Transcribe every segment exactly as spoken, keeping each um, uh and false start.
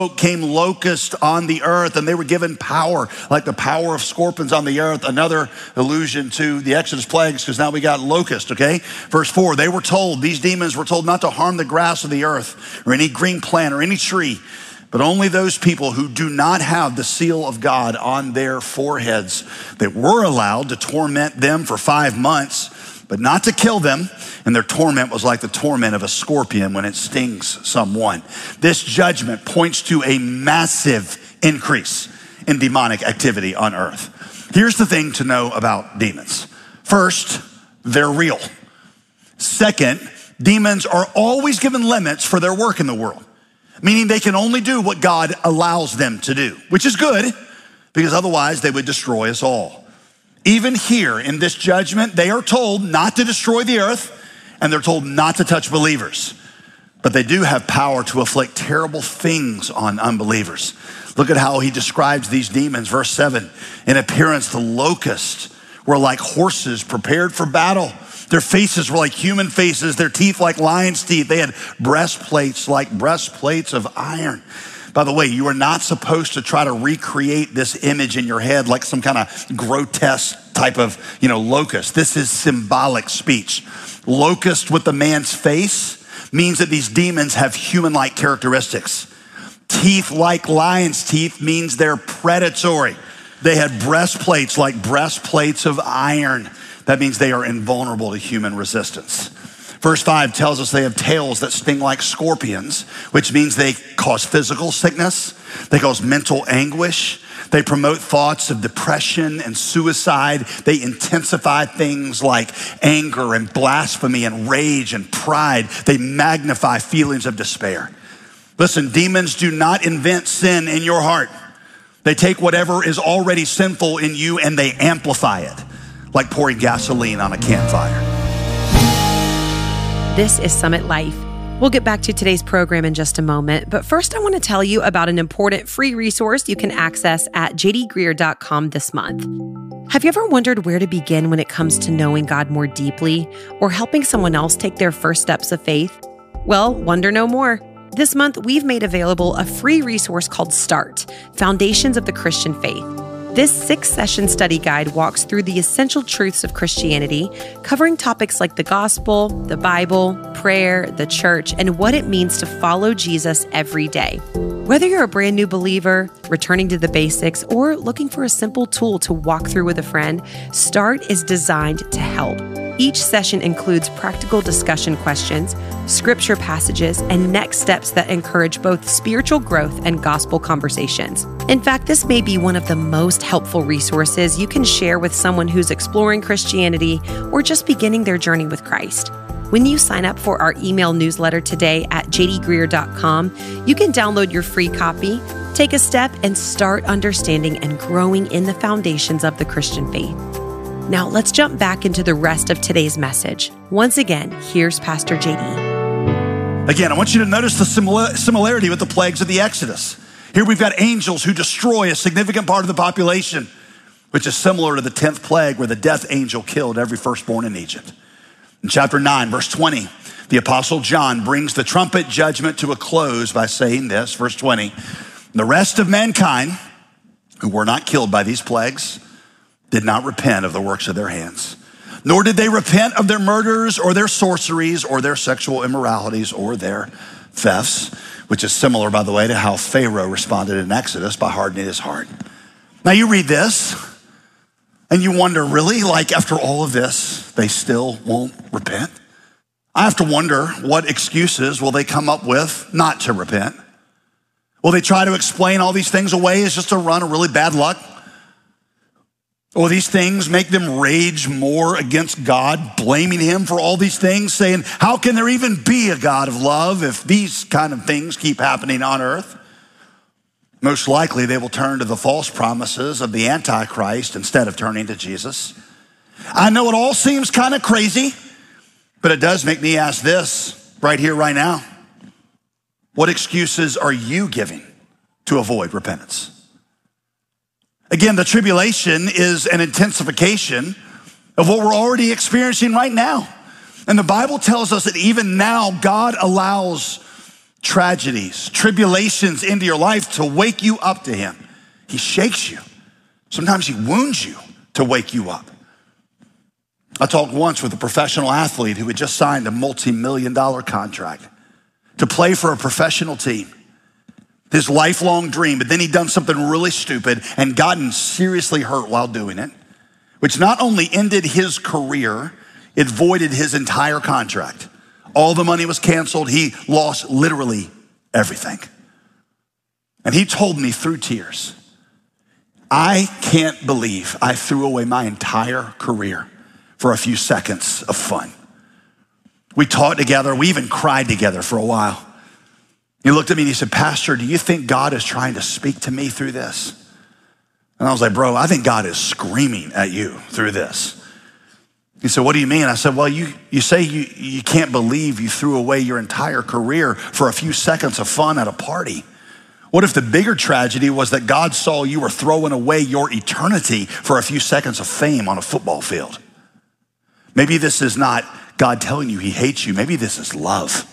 came locust on the earth, and they were given power, like the power of scorpions on the earth. Another allusion to the Exodus plagues, because now we got locust, okay? Verse four, they were told, these demons were told not to harm the grass of the earth or any green plant or any tree, but only those people who do not have the seal of God on their foreheads. They were allowed to torment them for five months, but not to kill them. And their torment was like the torment of a scorpion when it stings someone. This judgment points to a massive increase in demonic activity on earth. Here's the thing to know about demons. First, they're real. Second, demons are always given limits for their work in the world, meaning they can only do what God allows them to do, which is good, because otherwise they would destroy us all. Even here in this judgment, they are told not to destroy the earth, and they're told not to touch believers. But they do have power to afflict terrible things on unbelievers. Look at how he describes these demons. Verse seven, in appearance, the locusts were like horses prepared for battle. Their faces were like human faces, their teeth like lion's teeth. They had breastplates like breastplates of iron. By the way, you are not supposed to try to recreate this image in your head like some kind of grotesque type of, you know, locust. This is symbolic speech. Locust with the man's face means that these demons have human-like characteristics. Teeth like lion's teeth means they're predatory. They had breastplates like breastplates of iron. That means they are invulnerable to human resistance. Verse five tells us they have tails that sting like scorpions, which means they cause physical sickness. They cause mental anguish. They promote thoughts of depression and suicide. They intensify things like anger and blasphemy and rage and pride. They magnify feelings of despair. Listen, demons do not invent sin in your heart. They take whatever is already sinful in you and they amplify it, like pouring gasoline on a campfire. This is Summit Life. We'll get back to today's program in just a moment, but first I want to tell you about an important free resource you can access at j d greear dot com this month. Have you ever wondered where to begin when it comes to knowing God more deeply or helping someone else take their first steps of faith? Well, wonder no more. This month, we've made available a free resource called START, Foundations of the Christian Faith. This six-session study guide walks through the essential truths of Christianity, covering topics like the gospel, the Bible, prayer, the church, and what it means to follow Jesus every day. Whether you're a brand new believer, returning to the basics, or looking for a simple tool to walk through with a friend, START is designed to help. Each session includes practical discussion questions, scripture passages, and next steps that encourage both spiritual growth and gospel conversations. In fact, this may be one of the most helpful resources you can share with someone who's exploring Christianity or just beginning their journey with Christ. When you sign up for our email newsletter today at j d greear dot com, you can download your free copy, take a step, and start understanding and growing in the foundations of the Christian faith. Now, let's jump back into the rest of today's message. Once again, here's Pastor J D. Again, I want you to notice the simila- similarity with the plagues of the Exodus. Here we've got angels who destroy a significant part of the population, which is similar to the tenth plague where the death angel killed every firstborn in Egypt. In chapter nine, verse twenty, the Apostle John brings the trumpet judgment to a close by saying this, verse twenty, the rest of mankind who were not killed by these plagues did not repent of the works of their hands, nor did they repent of their murders or their sorceries or their sexual immoralities or their thefts, which is similar, by the way, to how Pharaoh responded in Exodus by hardening his heart. Now you read this and you wonder, really, like after all of this, they still won't repent? I have to wonder, what excuses will they come up with not to repent? Will they try to explain all these things away as just a run of really bad luck? Or these things make them rage more against God, blaming him for all these things, saying, how can there even be a God of love if these kind of things keep happening on earth? Most likely they will turn to the false promises of the Antichrist instead of turning to Jesus. I know it all seems kind of crazy, but it does make me ask this right here, right now. What excuses are you giving to avoid repentance? Again, the tribulation is an intensification of what we're already experiencing right now. And the Bible tells us that even now, God allows tragedies, tribulations into your life to wake you up to him. He shakes you. Sometimes he wounds you to wake you up. I talked once with a professional athlete who had just signed a multi-million dollar contract to play for a professional team. His lifelong dream, but then he'd done something really stupid and gotten seriously hurt while doing it, which not only ended his career, it voided his entire contract. All the money was canceled. He lost literally everything. And he told me through tears, I can't believe I threw away my entire career for a few seconds of fun. We talked together. We even cried together for a while. He looked at me and he said, Pastor, do you think God is trying to speak to me through this? And I was like, bro, I think God is screaming at you through this. He said, what do you mean? I said, well, you, you say you, you can't believe you threw away your entire career for a few seconds of fun at a party. What if the bigger tragedy was that God saw you were throwing away your eternity for a few seconds of fame on a football field? Maybe this is not God telling you he hates you. Maybe this is love.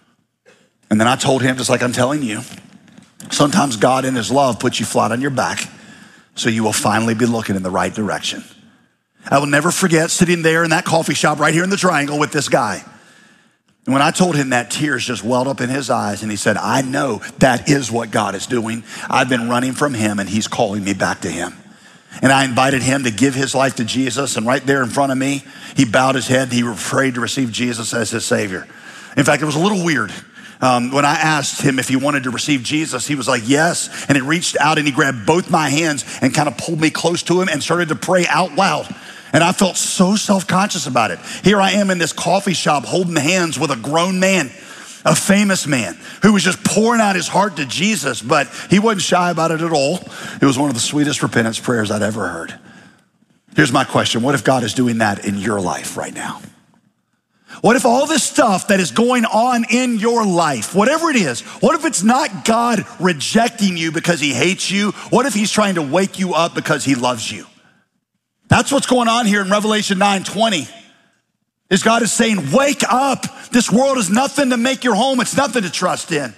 And then I told him, just like I'm telling you, sometimes God in his love puts you flat on your back so you will finally be looking in the right direction. I will never forget sitting there in that coffee shop right here in the Triangle with this guy. And when I told him that, tears just welled up in his eyes. And he said, I know that is what God is doing. I've been running from him and he's calling me back to him. And I invited him to give his life to Jesus. And right there in front of me, he bowed his head. He prayed to receive Jesus as his Savior. In fact, it was a little weird. Um, when I asked him if he wanted to receive Jesus, he was like, yes. And he reached out and he grabbed both my hands and kind of pulled me close to him and started to pray out loud. And I felt so self-conscious about it. Here I am in this coffee shop holding hands with a grown man, a famous man who was just pouring out his heart to Jesus, but he wasn't shy about it at all. It was one of the sweetest repentance prayers I'd ever heard. Here's my question. What if God is doing that in your life right now? What if all this stuff that is going on in your life, whatever it is, what if it's not God rejecting you because he hates you? What if he's trying to wake you up because he loves you? That's what's going on here in Revelation nine twenty. Is God is saying, wake up. This world is nothing to make your home. It's nothing to trust in.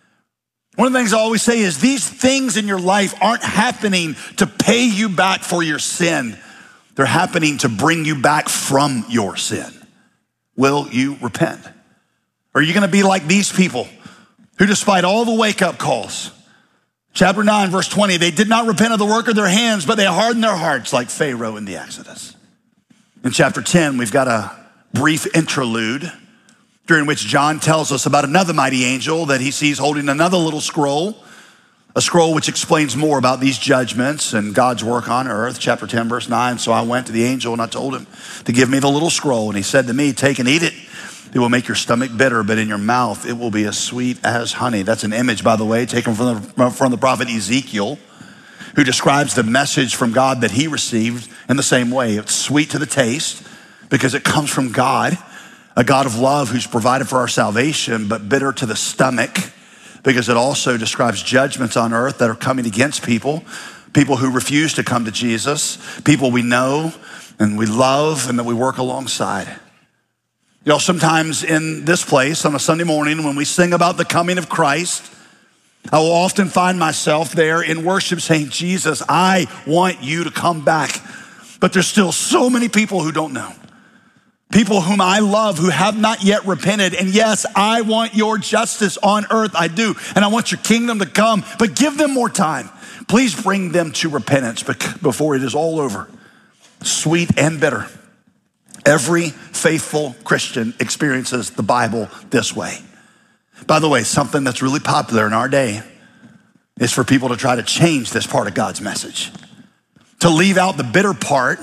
One of the things I always say is these things in your life aren't happening to pay you back for your sin. They're happening to bring you back from your sin. Will you repent? Or are you going to be like these people who, despite all the wake-up calls, chapter nine, verse twenty, they did not repent of the work of their hands, but they hardened their hearts like Pharaoh in the Exodus. In chapter ten, we've got a brief interlude during which John tells us about another mighty angel that he sees holding another little scroll, a scroll which explains more about these judgments and God's work on earth. Chapter ten, verse nine, so I went to the angel and I told him to give me the little scroll. And he said to me, take and eat it. It will make your stomach bitter, but in your mouth it will be as sweet as honey. That's an image, by the way, taken from the, from the prophet Ezekiel, who describes the message from God that he received in the same way. It's sweet to the taste because it comes from God, a God of love who's provided for our salvation, but bitter to the stomach because it also describes judgments on earth that are coming against people, people who refuse to come to Jesus, people we know and we love and that we work alongside. You know, sometimes in this place on a Sunday morning when we sing about the coming of Christ, I will often find myself there in worship saying, Jesus, I want you to come back. But there's still so many people who don't know. People whom I love who have not yet repented. And yes, I want your justice on earth. I do. And I want your kingdom to come, but give them more time. Please bring them to repentance before it is all over. Sweet and bitter. Every faithful Christian experiences the Bible this way. By the way, something that's really popular in our day is for people to try to change this part of God's message. To leave out the bitter part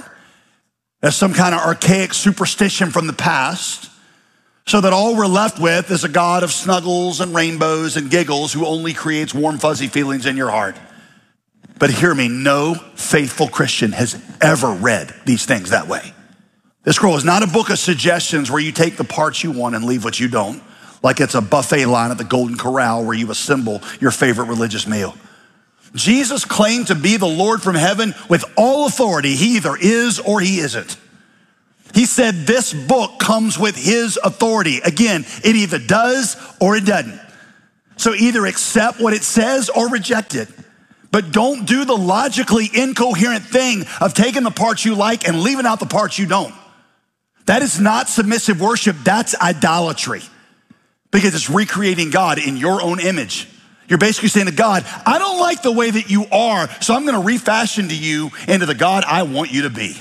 as some kind of archaic superstition from the past, so that all we're left with is a God of snuggles and rainbows and giggles who only creates warm, fuzzy feelings in your heart. But hear me, no faithful Christian has ever read these things that way. This scroll is not a book of suggestions where you take the parts you want and leave what you don't, like it's a buffet line at the Golden Corral where you assemble your favorite religious meal. Jesus claimed to be the Lord from heaven with all authority. He either is or he isn't. He said this book comes with his authority. Again, it either does or it doesn't. So either accept what it says or reject it. But don't do the logically incoherent thing of taking the parts you like and leaving out the parts you don't. That is not submissive worship, that's idolatry. Because it's recreating God in your own image. You're basically saying to God, I don't like the way that you are, so I'm gonna refashion to you into the God I want you to be.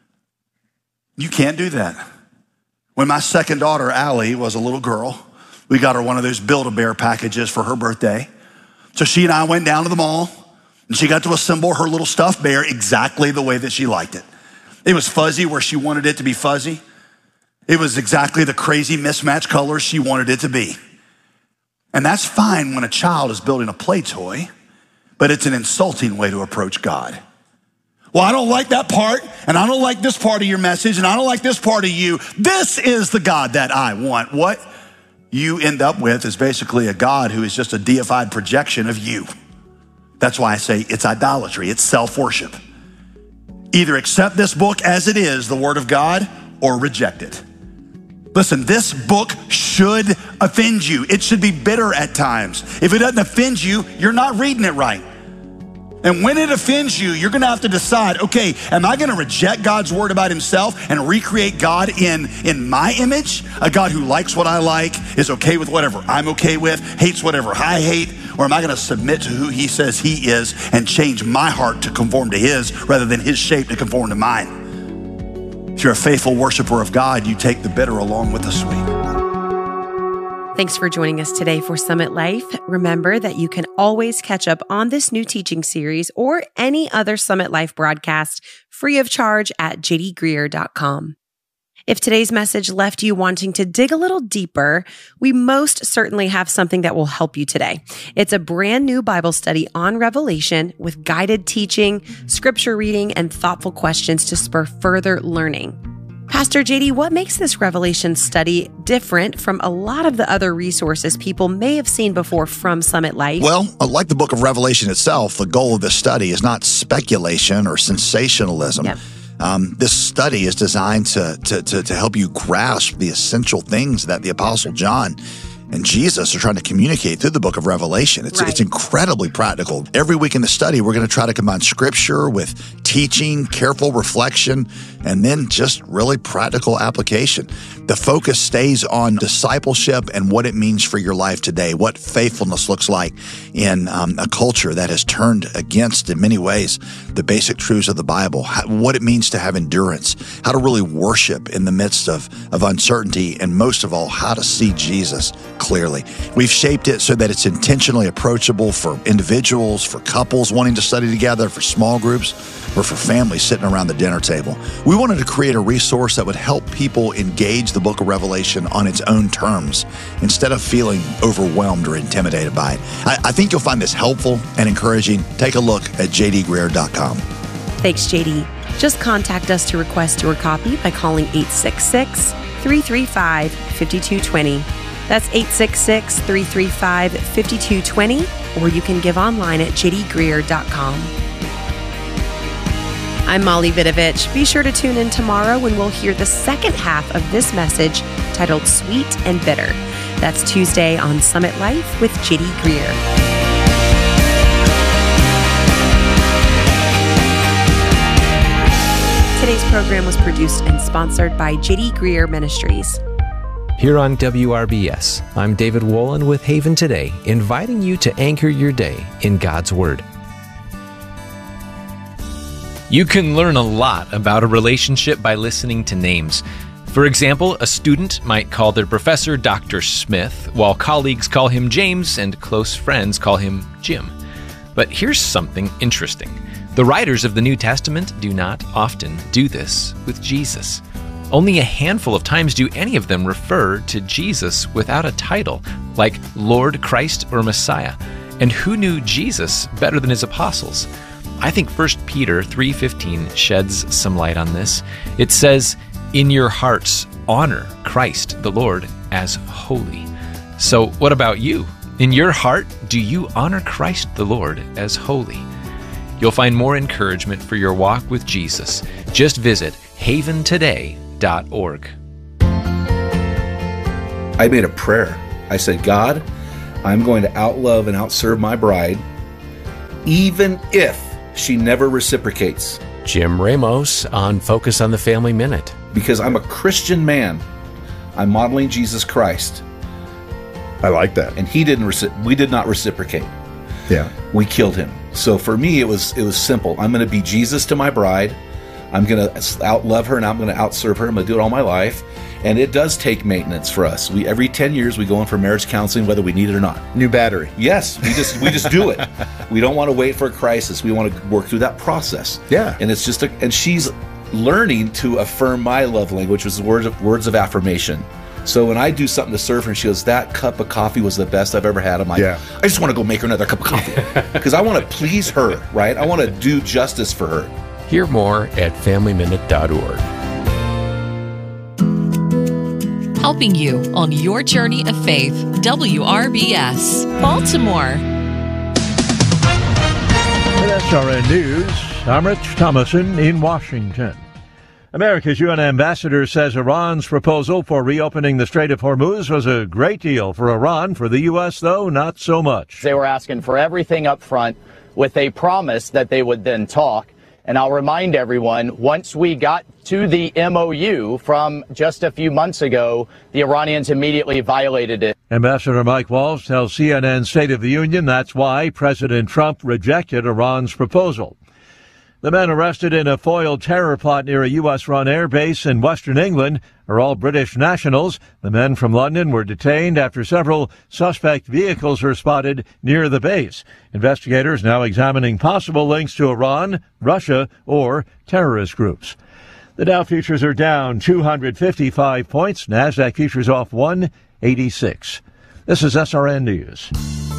You can't do that. When my second daughter, Allie, was a little girl, we got her one of those Build-A-Bear packages for her birthday. So she and I went down to the mall, and she got to assemble her little stuffed bear exactly the way that she liked it. It was fuzzy where she wanted it to be fuzzy. It was exactly the crazy mismatched colors she wanted it to be. And that's fine when a child is building a play toy, but it's an insulting way to approach God. Well, I don't like that part, and I don't like this part of your message, and I don't like this part of you. This is the God that I want. What you end up with is basically a God who is just a deified projection of you. That's why I say it's idolatry, it's self-worship. Either accept this book as it is, the Word of God, or reject it. Listen, this book should offend you. It should be bitter at times. If it doesn't offend you, you're not reading it right. And when it offends you, you're gonna have to decide, okay, am I gonna reject God's word about himself and recreate God in, in my image? A God who likes what I like, is okay with whatever I'm okay with, hates whatever I hate, or am I gonna submit to who he says he is and change my heart to conform to his rather than his shape to conform to mine? If you're a faithful worshiper of God, you take the bitter along with the sweet. Thanks for joining us today for Summit Life. Remember that you can always catch up on this new teaching series or any other Summit Life broadcast free of charge at j d greer dot com. If today's message left you wanting to dig a little deeper, we most certainly have something that will help you today. It's a brand new Bible study on Revelation with guided teaching, scripture reading, and thoughtful questions to spur further learning. Pastor J D, what makes this Revelation study different from a lot of the other resources people may have seen before from Summit Life? Well, like the book of Revelation itself, the goal of this study is not speculation or sensationalism. Yep. Um, this study is designed to, to, to, to help you grasp the essential things that the Apostle John and Jesus are trying to communicate through the book of Revelation. It's, right. it's incredibly practical. Every week in the study, we're going to try to combine scripture with teaching, careful reflection, and then just really practical application. The focus stays on discipleship and what it means for your life today, what faithfulness looks like in um, a culture that has turned against, in many ways, the basic truths of the Bible, how, what it means to have endurance, how to really worship in the midst of, of uncertainty, and most of all, how to see Jesus clearly. We've shaped it so that it's intentionally approachable for individuals, for couples wanting to study together, for small groups, or for families sitting around the dinner table. We wanted to create a resource that would help people engage the book of Revelation on its own terms instead of feeling overwhelmed or intimidated by it. I, I think you'll find this helpful and encouraging. Take a look at j d greer dot com. Thanks, J D. Just contact us to request your copy by calling eight six six, three three five, five two two zero. That's eight six six, three three five, five two two zero, or you can give online at j d greer dot com. I'm Molly Vidovich. Be sure to tune in tomorrow when we'll hear the second half of this message titled Sweet and Bitter. That's Tuesday on Summit Life with J D Greer. Today's program was produced and sponsored by J D Greer Ministries. Here on W R B S, I'm David Wolin with Haven Today, inviting you to anchor your day in God's Word. You can learn a lot about a relationship by listening to names. For example, a student might call their professor Doctor Smith, while colleagues call him James and close friends call him Jim. But here's something interesting. The writers of the New Testament do not often do this with Jesus. Only a handful of times do any of them refer to Jesus without a title, like Lord, Christ, or Messiah. And who knew Jesus better than his apostles? I think First Peter three fifteen sheds some light on this. It says, "In your hearts, honor Christ the Lord as holy." So what about you? In your heart, do you honor Christ the Lord as holy? You'll find more encouragement for your walk with Jesus. Just visit haven today dot org. I made a prayer. I said, God, I'm going to outlove and outserve my bride, even if she never reciprocates. Jim Ramos on Focus on the Family Minute. Because I'm a Christian man, I'm modeling Jesus Christ. I like that. And he didn't. Reci- we did not reciprocate. Yeah. We killed him. So for me, it was it was simple. I'm going to be Jesus to my bride. I'm going to outlove her, and I'm going to outserve her. I'm going to do it all my life. And it does take maintenance for us. We every ten years we go in for marriage counseling, whether we need it or not. New battery. Yes, we just we just do it. We don't want to wait for a crisis. We want to work through that process. Yeah. And it's just a, and she's learning to affirm my love language, which is words of words of affirmation. So when I do something to serve her, and she goes, "That cup of coffee was the best I've ever had," I'm like, yeah. I just want to go make her another cup of coffee because I want to please her, right? I want to do justice for her. Hear more at family minute dot org. Helping you on your journey of faith. W R B S, Baltimore. With S R N News, I'm Rich Thomason in Washington. America's U N ambassador says Iran's proposal for reopening the Strait of Hormuz was a great deal for Iran. For the U S, though, not so much. They were asking for everything up front with a promise that they would then talk. And I'll remind everyone, once we got to the M O U from just a few months ago, the Iranians immediately violated it. Ambassador Mike Waltz tells C N N State of the Union that's why President Trump rejected Iran's proposal. The men arrested in a foiled terror plot near a U S-run airbase in western England are all British nationals. The men from London were detained after several suspect vehicles were spotted near the base. Investigators now examining possible links to Iran, Russia, or terrorist groups. The Dow futures are down two hundred fifty-five points. NASDAQ futures off one eighty-six. This is S R N News.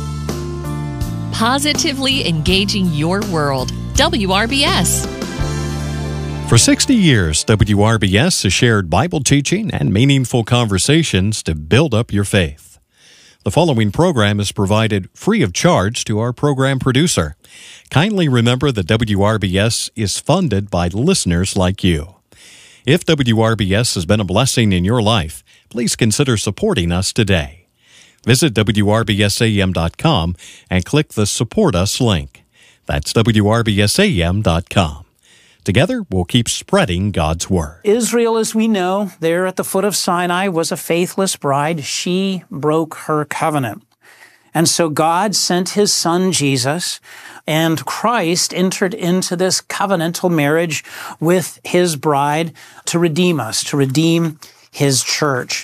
Positively engaging your world. W R B S. For sixty years, W R B S has shared Bible teaching and meaningful conversations to build up your faith. The following program is provided free of charge to our program producer. Kindly remember that W R B S is funded by listeners like you. If W R B S has been a blessing in your life, please consider supporting us today. Visit W R B S A M dot com and click the Support Us link. That's W R B S A M dot com. Together, we'll keep spreading God's Word. Israel, as we know, there at the foot of Sinai, was a faithless bride. She broke her covenant. And so God sent his son, Jesus, and Christ entered into this covenantal marriage with his bride to redeem us, to redeem his church.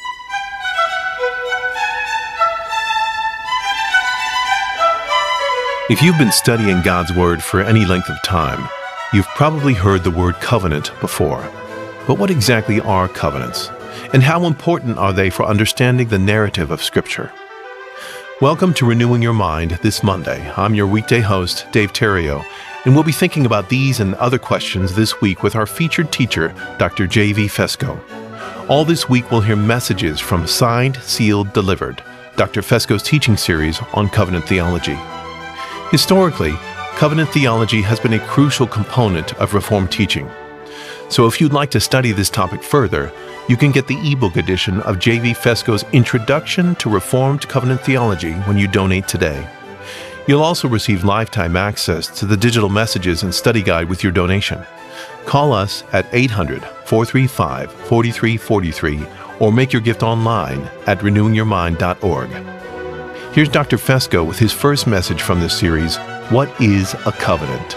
If you've been studying God's Word for any length of time, you've probably heard the word covenant before. But what exactly are covenants? And how important are they for understanding the narrative of Scripture? Welcome to Renewing Your Mind this Monday. I'm your weekday host, Dave Terrio, and we'll be thinking about these and other questions this week with our featured teacher, Doctor J V Fesko. All this week we'll hear messages from Signed, Sealed, Delivered, Doctor Fesko's teaching series on covenant theology. Historically, covenant theology has been a crucial component of Reformed teaching. So if you'd like to study this topic further, you can get the ebook edition of J V Fesko's Introduction to Reformed Covenant Theology when you donate today. You'll also receive lifetime access to the digital messages and study guide with your donation. Call us at eight hundred, four three five, four three four three or make your gift online at renewing your mind dot org. Here's Doctor Fesko with his first message from this series, What is a Covenant?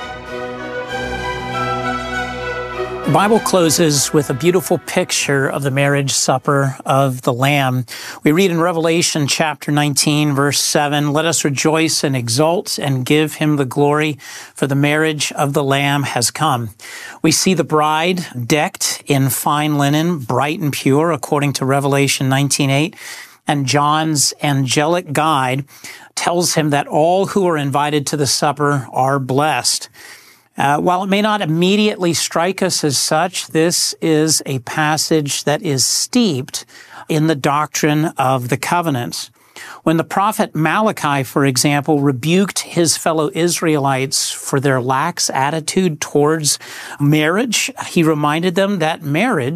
The Bible closes with a beautiful picture of the marriage supper of the Lamb. We read in Revelation chapter nineteen, verse seven, "Let us rejoice and exult and give him the glory, for the marriage of the Lamb has come." We see the bride decked in fine linen, bright and pure, according to Revelation nineteen eight. And John's angelic guide tells him that all who are invited to the supper are blessed. Uh, while it may not immediately strike us as such, this is a passage that is steeped in the doctrine of the covenants. When the prophet Malachi, for example, rebuked his fellow Israelites for their lax attitude towards marriage, he reminded them that marriage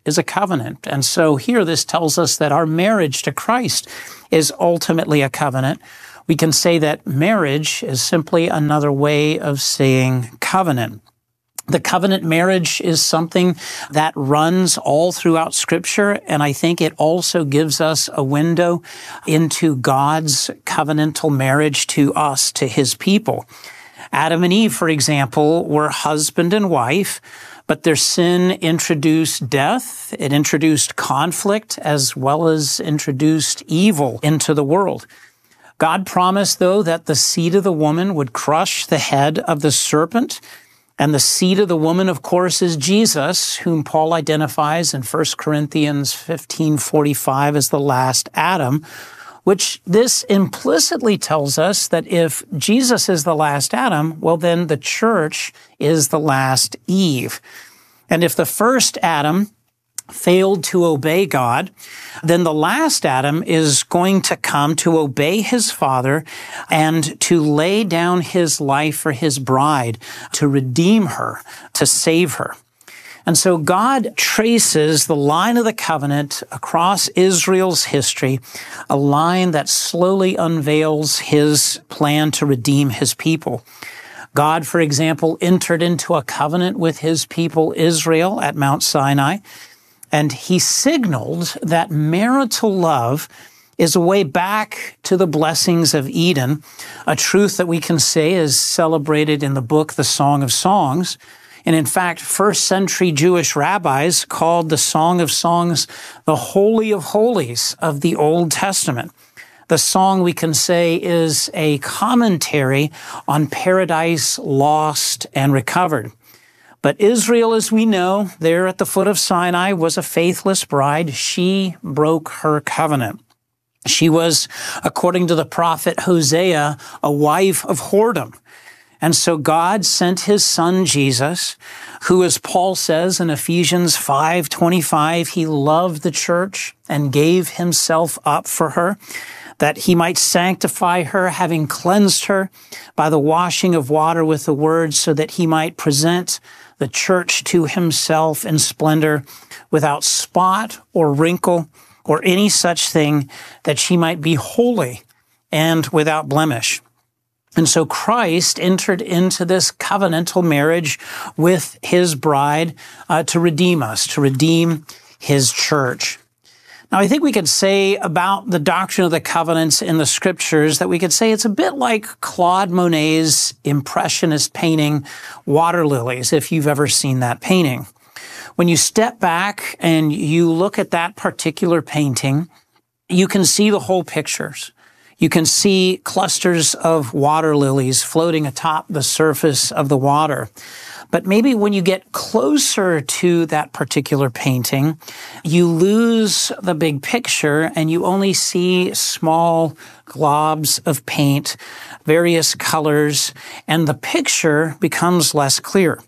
is a covenant. And so here this tells us that our marriage to Christ is ultimately a covenant. We can say that marriage is simply another way of saying covenant. The covenant marriage is something that runs all throughout Scripture, and I think it also gives us a window into God's covenantal marriage to us, to His people. Adam and Eve, for example, were husband and wife, but their sin introduced death, it introduced conflict, as well as introduced evil into the world. God promised, though, that the seed of the woman would crush the head of the serpent. And the seed of the woman, of course, is Jesus, whom Paul identifies in First Corinthians fifteen forty-five as the last Adam, which this implicitly tells us that if Jesus is the last Adam, well, then the church is the last Eve. And if the first Adam failed to obey God, then the last Adam is going to come to obey his father and to lay down his life for his bride, to redeem her, to save her. And so God traces the line of the covenant across Israel's history, a line that slowly unveils his plan to redeem his people. God, for example, entered into a covenant with his people Israel at Mount Sinai, and he signaled that marital love is a way back to the blessings of Eden, a truth that we can say is celebrated in the book, The Song of Songs. And in fact, first century Jewish rabbis called the Song of Songs the Holy of Holies of the Old Testament. The song, we can say, is a commentary on paradise lost and recovered. But Israel, as we know, there at the foot of Sinai, was a faithless bride. She broke her covenant. She was, according to the prophet Hosea, a wife of whoredom. And so God sent his son Jesus, who, as Paul says in Ephesians five twenty-five, he loved the church and gave himself up for her, that he might sanctify her, having cleansed her by the washing of water with the word, so that he might present the church to himself in splendor, without spot or wrinkle or any such thing, that she might be holy and without blemish. And so Christ entered into this covenantal marriage with his bride uh, to redeem us, to redeem his church. Now, I think we could say about the doctrine of the covenants in the scriptures that we could say it's a bit like Claude Monet's Impressionist painting, Water Lilies, if you've ever seen that painting. When you step back and you look at that particular painting, you can see the whole pictures. You can see clusters of water lilies floating atop the surface of the water. But maybe when you get closer to that particular painting, you lose the big picture and you only see small globs of paint, various colors, and the picture becomes less clear.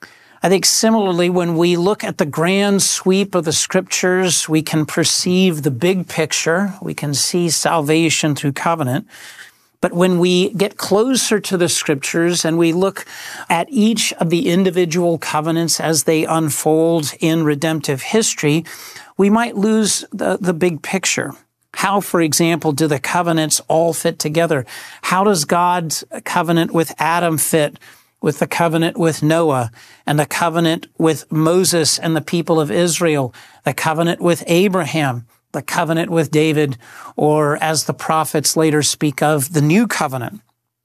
I think similarly, when we look at the grand sweep of the scriptures, we can perceive the big picture. We can see salvation through covenant. But when we get closer to the scriptures and we look at each of the individual covenants as they unfold in redemptive history, we might lose the, the big picture. How, for example, do the covenants all fit together? How does God's covenant with Adam fit with the covenant with Noah, and the covenant with Moses and the people of Israel, the covenant with Abraham, the covenant with David, or as the prophets later speak of, the new covenant?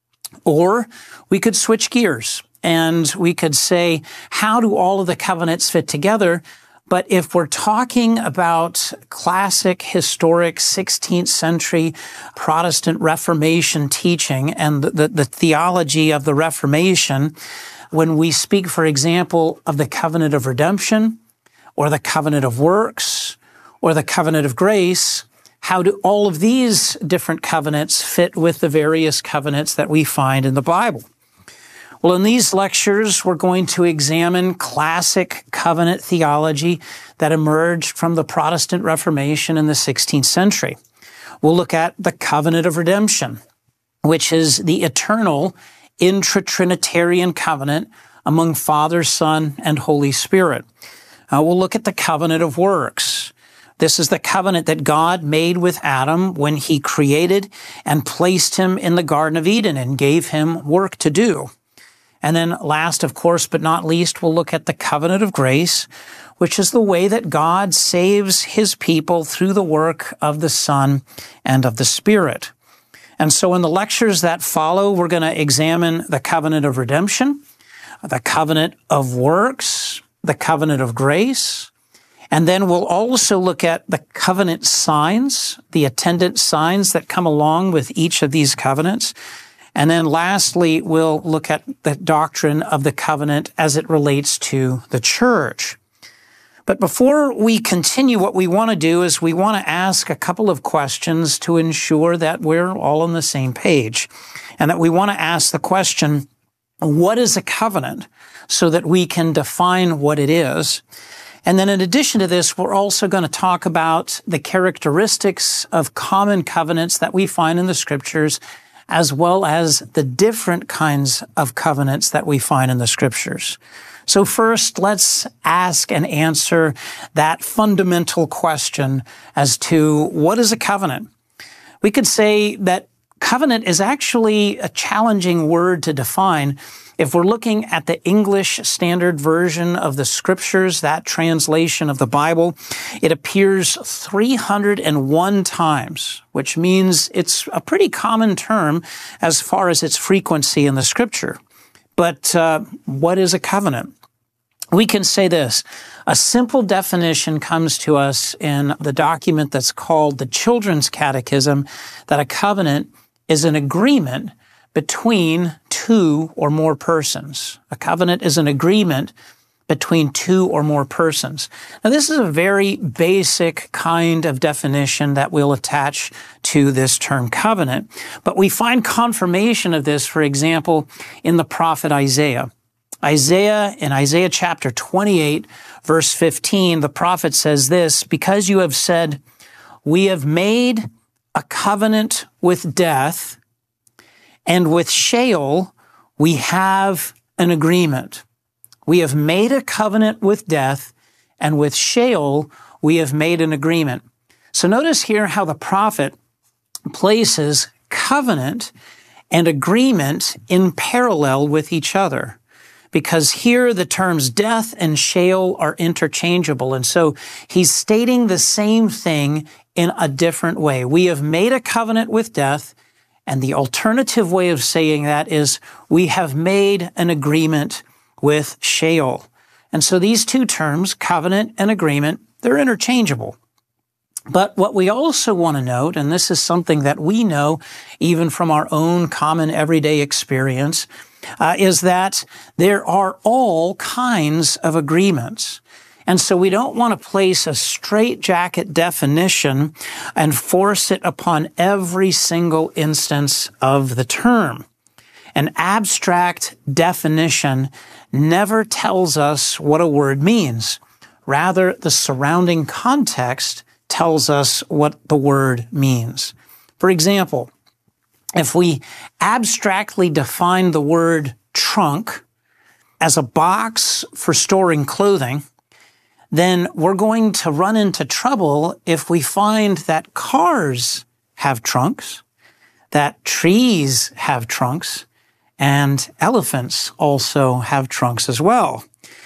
Or we could switch gears and we could say, how do all of the covenants fit together? But if we're talking about classic, historic, sixteenth century Protestant Reformation teaching and the, the, the theology of the Reformation, when we speak, for example, of the covenant of redemption or the covenant of works or the covenant of grace, how do all of these different covenants fit with the various covenants that we find in the Bible? Well, in these lectures, we're going to examine classic covenant theology that emerged from the Protestant Reformation in the sixteenth century. We'll look at the covenant of redemption, which is the eternal intra-Trinitarian covenant among Father, Son, and Holy Spirit. Uh, we'll look at the covenant of works. This is the covenant that God made with Adam when he created and placed him in the Garden of Eden and gave him work to do. And then last, of course, but not least, we'll look at the covenant of grace, which is the way that God saves his people through the work of the Son and of the Spirit. And so in the lectures that follow, we're going to examine the covenant of redemption, the covenant of works, the covenant of grace, and then we'll also look at the covenant signs, the attendant signs that come along with each of these covenants. And then lastly, we'll look at the doctrine of the covenant as it relates to the church. But before we continue, what we want to do is we want to ask a couple of questions to ensure that we're all on the same page. And that we want to ask the question, what is a covenant? So that we can define what it is. And then in addition to this, we're also going to talk about the characteristics of common covenants that we find in the scriptures, as well as the different kinds of covenants that we find in the scriptures. So first, let's ask and answer that fundamental question as to what is a covenant? We could say that covenant is actually a challenging word to define. If we're looking at the English Standard Version of the Scriptures, that translation of the Bible, it appears three hundred one times, which means it's a pretty common term as far as its frequency in the Scripture. But uh, what is a covenant? We can say this. A simple definition comes to us in the document that's called the Children's Catechism, that a covenant is an agreement between two or more persons. A covenant is an agreement between two or more persons. Now, this is a very basic kind of definition that we'll attach to this term covenant, but we find confirmation of this, for example, in the prophet Isaiah. Isaiah, in Isaiah chapter twenty-eight, verse fifteen, the prophet says this, "Because you have said, we have made a covenant with death, and with Sheol, we have an agreement." We have made a covenant with death, and with Sheol, we have made an agreement. So notice here how the prophet places covenant and agreement in parallel with each other. Because here the terms death and Sheol are interchangeable. And so he's stating the same thing in a different way. We have made a covenant with death, and the alternative way of saying that is we have made an agreement with Sheol. And so these two terms, covenant and agreement, they're interchangeable. But what we also want to note, and this is something that we know even from our own common everyday experience, uh, is that there are all kinds of agreements. And so we don't want to place a straitjacket definition and force it upon every single instance of the term. An abstract definition never tells us what a word means. Rather, the surrounding context tells us what the word means. For example, if we abstractly define the word trunk as a box for storing clothing, then we're going to run into trouble if we find that cars have trunks, that trees have trunks, and elephants also have trunks as well.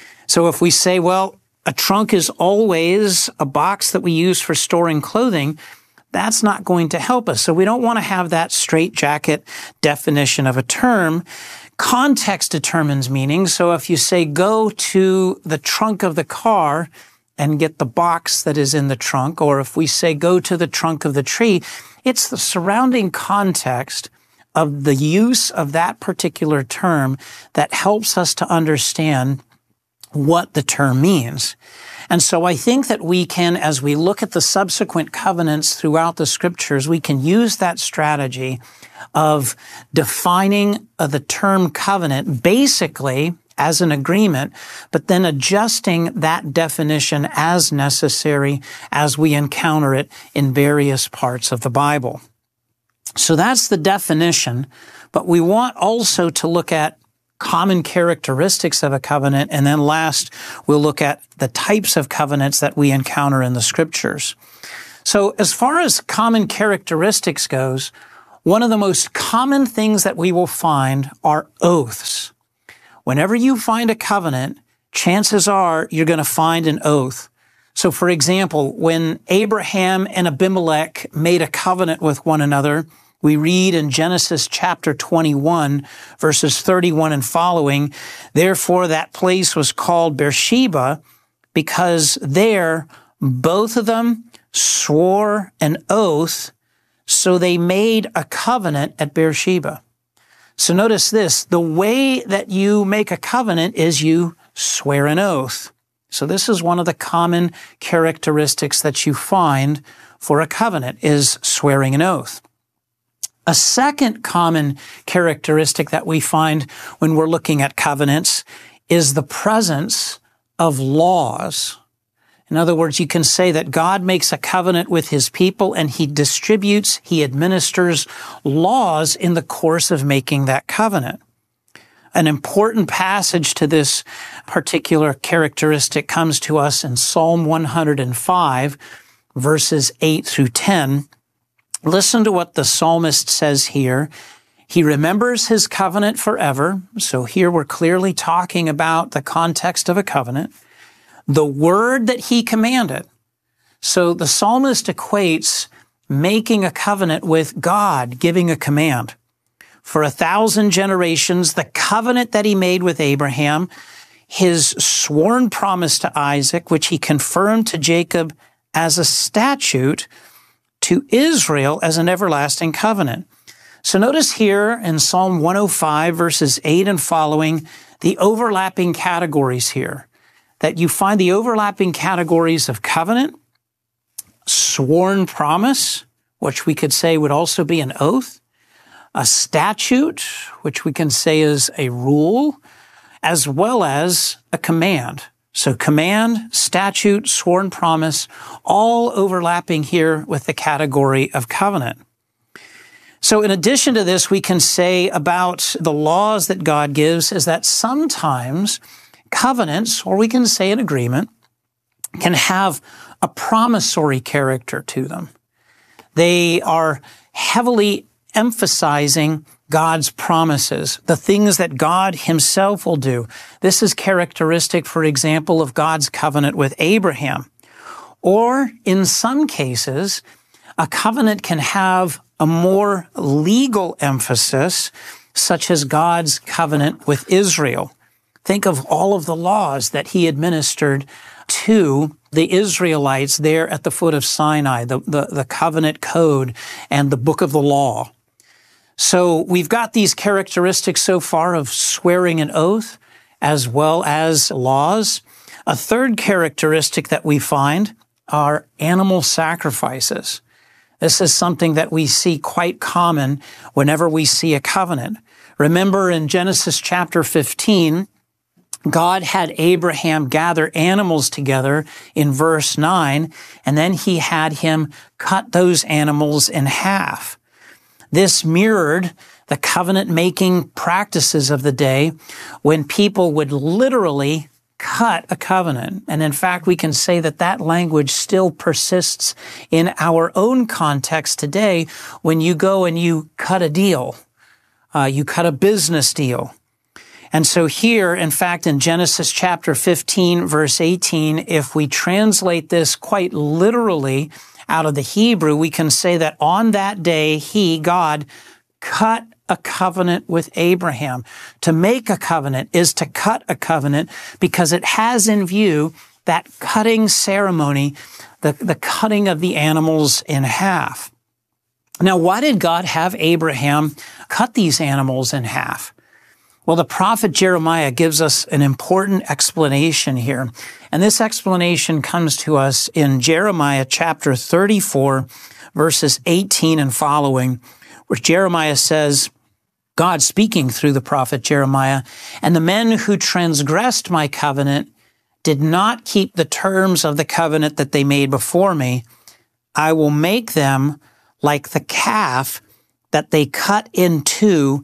So if we say, well, a trunk is always a box that we use for storing clothing, that's not going to help us. So we don't want to have that straitjacket definition of a term. Context determines meaning. So if you say, go to the trunk of the car and get the box that is in the trunk, or if we say, go to the trunk of the tree, it's the surrounding context of the use of that particular term that helps us to understand what the term means. And so I think that we can, as we look at the subsequent covenants throughout the scriptures, we can use that strategy of defining uh, the term covenant basically as an agreement, but then adjusting that definition as necessary as we encounter it in various parts of the Bible. So that's the definition, but we want also to look at common characteristics of a covenant, and then last, we'll look at the types of covenants that we encounter in the Scriptures. So as far as common characteristics goes, one of the most common things that we will find are oaths. Whenever you find a covenant, chances are you're going to find an oath. So for example, when Abraham and Abimelech made a covenant with one another, we read in Genesis chapter twenty-one, verses thirty-one and following, therefore that place was called Beersheba, because there both of them swore an oath, so they made a covenant at Beersheba. So notice this, the way that you make a covenant is you swear an oath. So this is one of the common characteristics that you find for a covenant, is swearing an oath. A second common characteristic that we find when we're looking at covenants is the presence of laws. In other words, you can say that God makes a covenant with his people and he distributes, he administers laws in the course of making that covenant. An important passage to this particular characteristic comes to us in Psalm one hundred five, verses eight through ten. Listen to what the psalmist says here. He remembers his covenant forever. So here we're clearly talking about the context of a covenant. The word that he commanded. So the psalmist equates making a covenant with God, giving a command. For a thousand generations, the covenant that he made with Abraham, his sworn promise to Isaac, which he confirmed to Jacob as a statute, to Israel as an everlasting covenant. So notice here in Psalm one oh five, verses eight and following, the overlapping categories here. That you find the overlapping categories of covenant, sworn promise, which we could say would also be an oath, a statute, which we can say is a rule, as well as a command. So command, statute, sworn promise, all overlapping here with the category of covenant. So in addition to this, we can say about the laws that God gives is that sometimes covenants, or we can say an agreement, can have a promissory character to them. They are heavily emphasizing God's promises, the things that God himself will do. This is characteristic, for example, of God's covenant with Abraham. Or in some cases, a covenant can have a more legal emphasis, such as God's covenant with Israel. Think of all of the laws that he administered to the Israelites there at the foot of Sinai, the, the, the covenant code and the book of the law. So we've got these characteristics so far of swearing an oath as well as laws. A third characteristic that we find are animal sacrifices. This is something that we see quite common whenever we see a covenant. Remember in Genesis chapter fifteen, God had Abraham gather animals together in verse nine, and then he had him cut those animals in half. This mirrored the covenant-making practices of the day when people would literally cut a covenant. And in fact, we can say that that language still persists in our own context today when you go and you cut a deal. Uh, you cut a business deal. And so here, in fact, in Genesis chapter fifteen, verse eighteen, if we translate this quite literally out of the Hebrew, we can say that on that day, he, God, cut a covenant with Abraham. To make a covenant is to cut a covenant because it has in view that cutting ceremony, the, the cutting of the animals in half. Now, why did God have Abraham cut these animals in half? Well, the prophet Jeremiah gives us an important explanation here. And this explanation comes to us in Jeremiah chapter thirty-four, verses eighteen and following, where Jeremiah says, God speaking through the prophet Jeremiah, and the men who transgressed my covenant did not keep the terms of the covenant that they made before me. I will make them like the calf that they cut in two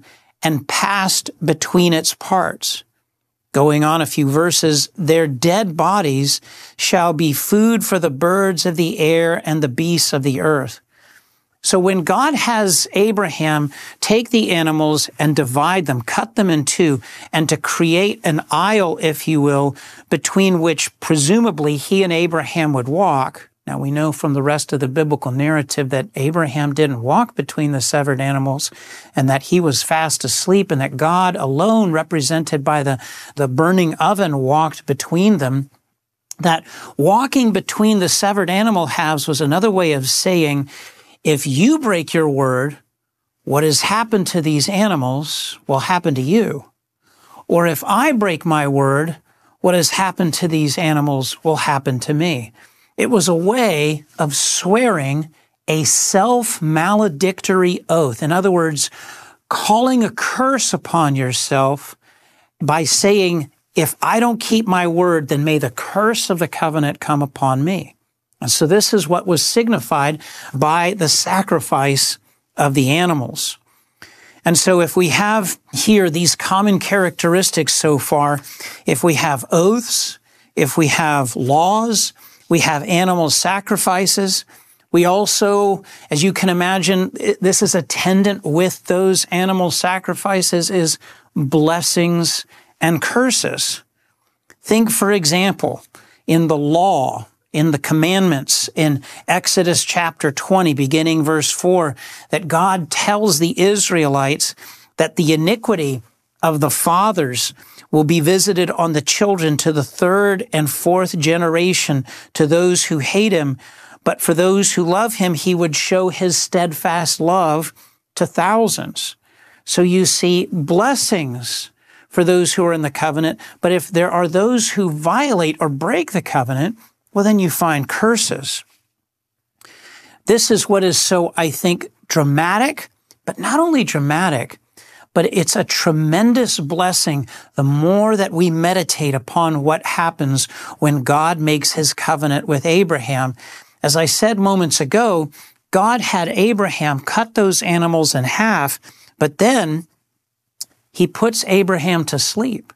and passed between its parts. Going on a few verses, their dead bodies shall be food for the birds of the air and the beasts of the earth. So when God has Abraham take the animals and divide them, cut them in two, and to create an aisle, if you will, between which presumably he and Abraham would walk. Now we know from the rest of the biblical narrative that Abraham didn't walk between the severed animals and that he was fast asleep and that God alone, represented by the, the burning oven, walked between them. That walking between the severed animal halves was another way of saying, if you break your word, what has happened to these animals will happen to you. Or if I break my word, what has happened to these animals will happen to me. It was a way of swearing a self-maledictory oath. In other words, calling a curse upon yourself by saying, if I don't keep my word, then may the curse of the covenant come upon me. And so this is what was signified by the sacrifice of the animals. And so if we have here these common characteristics so far, if we have oaths, if we have laws, we have animal sacrifices. We also, as you can imagine, this is attendant with those animal sacrifices is blessings and curses. Think, for example, in the law, in the commandments, in Exodus chapter twenty, beginning verse four, that God tells the Israelites that the iniquity of the fathers will be visited on the children to the third and fourth generation, to those who hate him. But for those who love him, he would show his steadfast love to thousands. So you see blessings for those who are in the covenant. But if there are those who violate or break the covenant, well, then you find curses. This is what is so, I think, dramatic, but not only dramatic, but it's a tremendous blessing the more that we meditate upon what happens when God makes his covenant with Abraham. As I said moments ago, God had Abraham cut those animals in half, but then he puts Abraham to sleep.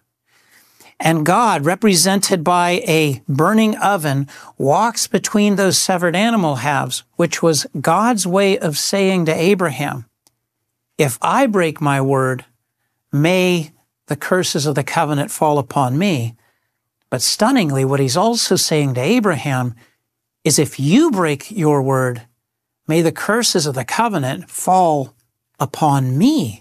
And God, represented by a burning oven, walks between those severed animal halves, which was God's way of saying to Abraham, if I break my word, may the curses of the covenant fall upon me. But stunningly, what he's also saying to Abraham is if you break your word, may the curses of the covenant fall upon me,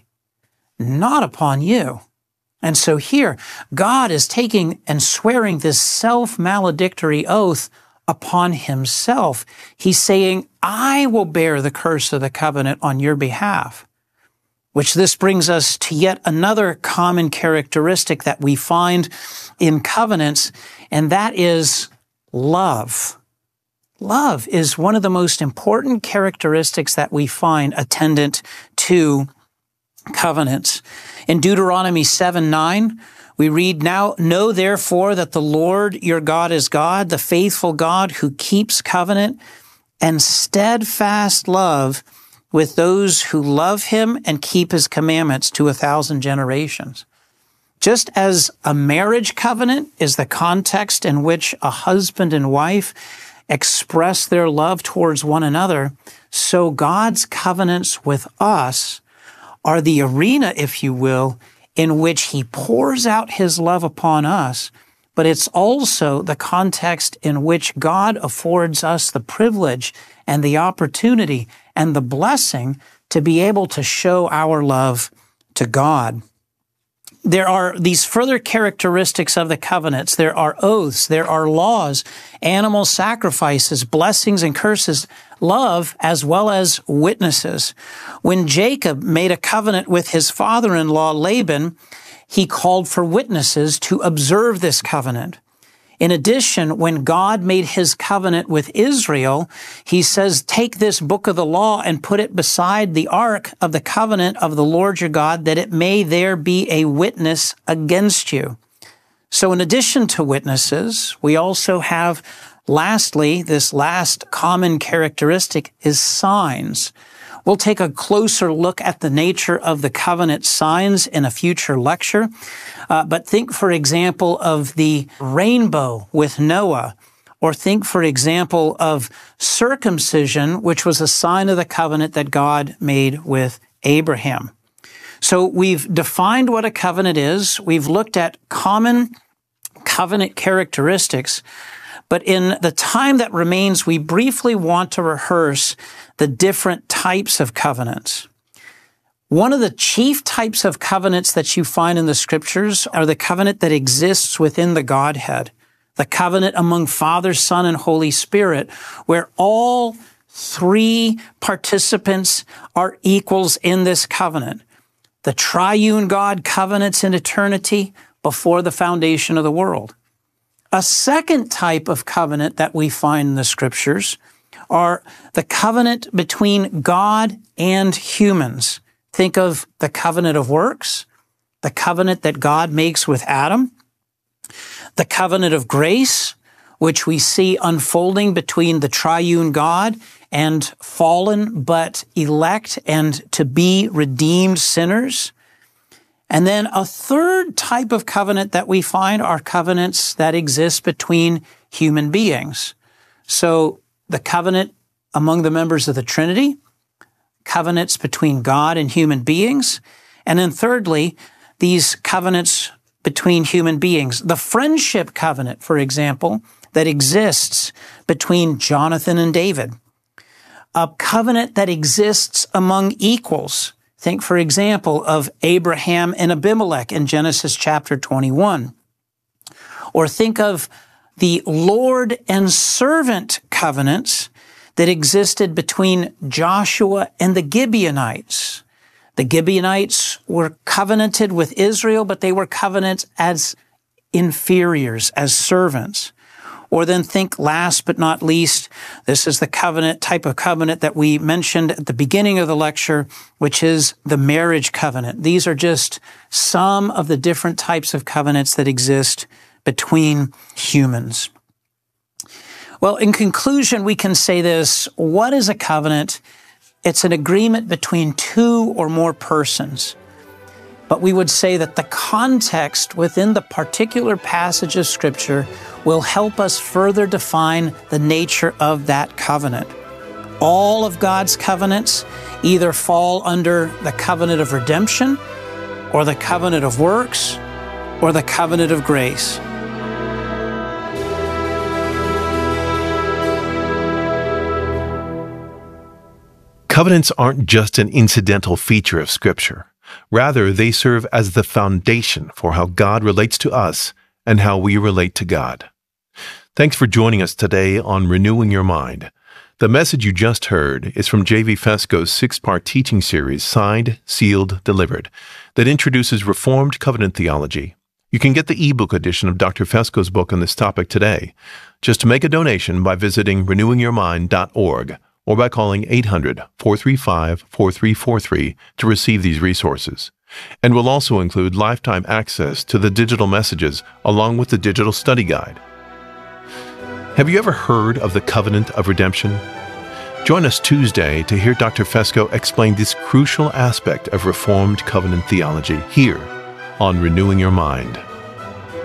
not upon you. And so here, God is taking and swearing this self-maledictory oath upon himself. He's saying, I will bear the curse of the covenant on your behalf. Which this brings us to yet another common characteristic that we find in covenants, and that is love. Love is one of the most important characteristics that we find attendant to covenants. In Deuteronomy seven nine, we read, Now know therefore that the Lord your God is God, the faithful God who keeps covenant and steadfast love with those who love him and keep his commandments to a thousand generations. Just as a marriage covenant is the context in which a husband and wife express their love towards one another, so God's covenants with us are the arena, if you will, in which he pours out his love upon us, but it's also the context in which God affords us the privilege and the opportunity and the blessing to be able to show our love to God. There are these further characteristics of the covenants. There are oaths, there are laws, animal sacrifices, blessings and curses, love, as well as witnesses. When Jacob made a covenant with his father-in-law Laban, he called for witnesses to observe this covenant. In addition, when God made his covenant with Israel, he says, take this book of the law and put it beside the ark of the covenant of the Lord your God, that it may there be a witness against you. So in addition to witnesses, we also have, lastly, this last common characteristic is signs. We'll take a closer look at the nature of the covenant signs in a future lecture. Uh, but think, for example, of the rainbow with Noah, or think, for example, of circumcision, which was a sign of the covenant that God made with Abraham. So we've defined what a covenant is. We've looked at common covenant characteristics. But in the time that remains, we briefly want to rehearse the different types of covenants. One of the chief types of covenants that you find in the Scriptures are the covenant that exists within the Godhead, the covenant among Father, Son, and Holy Spirit, where all three participants are equals in this covenant. The triune God covenants in eternity before the foundation of the world. A second type of covenant that we find in the Scriptures are the covenant between God and humans. Think of the covenant of works, the covenant that God makes with Adam, the covenant of grace, which we see unfolding between the triune God and fallen but elect and to be redeemed sinners. And then a third type of covenant that we find are covenants that exist between human beings. So the covenant among the members of the Trinity, covenants between God and human beings, and then thirdly, these covenants between human beings. The friendship covenant, for example, that exists between Jonathan and David. A covenant that exists among equals. Think, for example, of Abraham and Abimelech in Genesis chapter twenty-one. Or think of the Lord and servant covenants that existed between Joshua and the Gibeonites. The Gibeonites were covenanted with Israel, but they were covenanted as inferiors, as servants. Or then think last but not least, this is the covenant, type of covenant that we mentioned at the beginning of the lecture, which is the marriage covenant. These are just some of the different types of covenants that exist between humans. Well, in conclusion, we can say this. What is a covenant? It's an agreement between two or more persons. But we would say that the context within the particular passage of Scripture will help us further define the nature of that covenant. All of God's covenants either fall under the covenant of redemption, or the covenant of works, or the covenant of grace. Covenants aren't just an incidental feature of Scripture. Rather, they serve as the foundation for how God relates to us and how we relate to God. Thanks for joining us today on Renewing Your Mind. The message you just heard is from J V Fesko's six-part teaching series, Signed, Sealed, Delivered, that introduces Reformed covenant theology. You can get the ebook edition of Doctor Fesko's book on this topic today. Just make a donation by visiting renewing your mind dot org or by calling eight hundred, four three five, four three four three to receive these resources. And we'll also include lifetime access to the digital messages along with the digital study guide. Have you ever heard of the covenant of redemption? Join us Tuesday to hear Doctor Fesko explain this crucial aspect of Reformed covenant theology here on Renewing Your Mind.